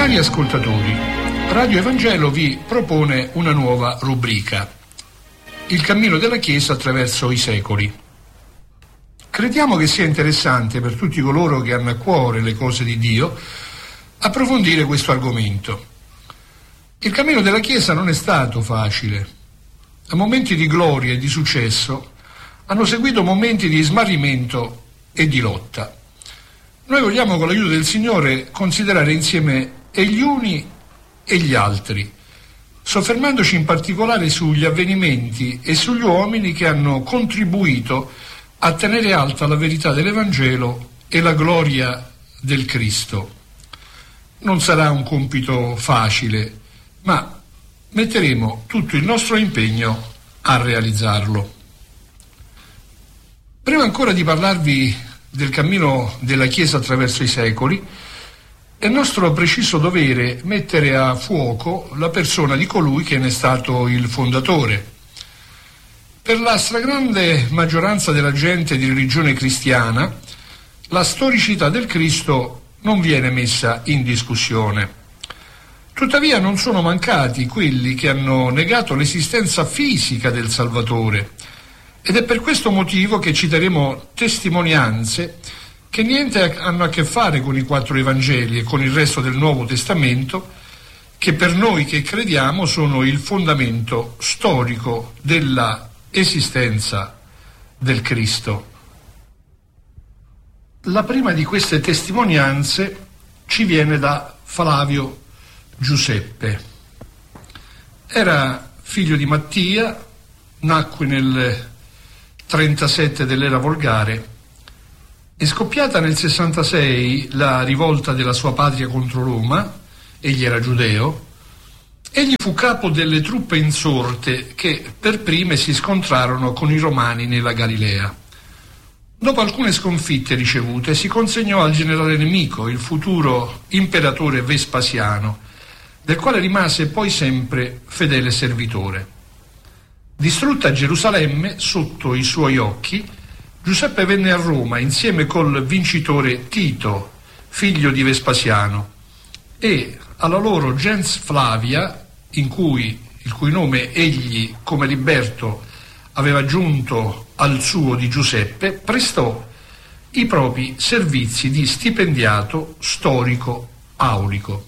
Cari ascoltatori, Radio Evangelo vi propone una nuova rubrica, Il cammino della Chiesa attraverso i secoli. Crediamo che sia interessante per tutti coloro che hanno a cuore le cose di Dio approfondire questo argomento. Il cammino della Chiesa non è stato facile. A momenti di gloria e di successo hanno seguito momenti di smarrimento e di lotta. Noi vogliamo, con l'aiuto del Signore, considerare insieme e gli uni e gli altri, soffermandoci in particolare sugli avvenimenti e sugli uomini che hanno contribuito a tenere alta la verità dell'Evangelo e la gloria del Cristo. Non sarà un compito facile, ma metteremo tutto il nostro impegno a realizzarlo. Prima ancora di parlarvi del cammino della Chiesa attraverso i secoli, è nostro preciso dovere mettere a fuoco la persona di colui che ne è stato il fondatore. Per la stragrande maggioranza della gente di religione cristiana, la storicità del Cristo non viene messa in discussione. Tuttavia non sono mancati quelli che hanno negato l'esistenza fisica del Salvatore, ed è per questo motivo che citeremo testimonianze che niente hanno a che fare con i 4 Evangeli e con il resto del Nuovo Testamento, che per noi che crediamo sono il fondamento storico della esistenza del Cristo. La prima di queste testimonianze ci viene da Flavio Giuseppe. Era figlio di Mattia, nacque nel 37 dell'era volgare. È scoppiata nel 66 la rivolta della sua patria contro Roma, egli era giudeo. Egli fu capo delle truppe insorte che per prime si scontrarono con i romani nella Galilea. Dopo alcune sconfitte ricevute si consegnò al generale nemico, il futuro imperatore Vespasiano, del quale rimase poi sempre fedele servitore. Distrutta Gerusalemme sotto i suoi occhi, Giuseppe venne a Roma insieme col vincitore Tito, figlio di Vespasiano, e alla loro gens Flavia, il cui nome egli come liberto aveva aggiunto al suo di Giuseppe, prestò i propri servizi di stipendiato storico aulico.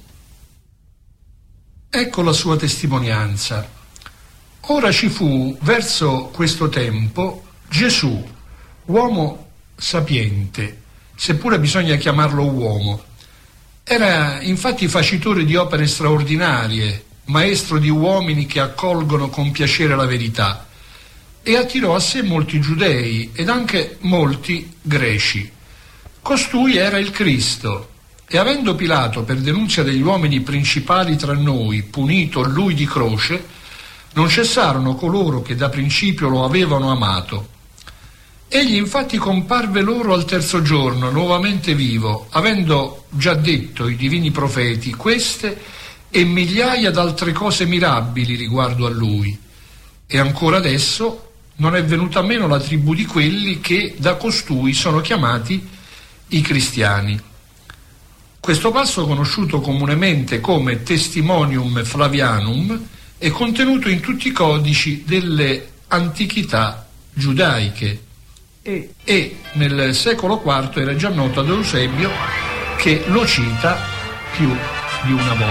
Ecco la sua testimonianza. Ora ci fu verso questo tempo Gesù, uomo sapiente, seppure bisogna chiamarlo uomo. Era infatti facitore di opere straordinarie, maestro di uomini che accolgono con piacere la verità, e attirò a sé molti giudei ed anche molti greci. Costui era il Cristo, e avendo Pilato, per denunzia degli uomini principali tra noi, punito lui di croce, non cessarono coloro che da principio lo avevano amato. Egli infatti comparve loro al 3° giorno, nuovamente vivo, avendo già detto ai divini profeti queste e migliaia d'altre cose mirabili riguardo a lui. E ancora adesso non è venuta meno la tribù di quelli che da costui sono chiamati i cristiani. Questo passo, conosciuto comunemente come Testimonium Flavianum, è contenuto in tutti i codici delle antichità giudaiche e nel secolo IV era già noto ad Eusebio, che lo cita più di una volta.